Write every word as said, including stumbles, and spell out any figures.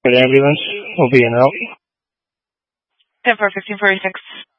for the ambulance will be en route. ten four, fifteen forty-six.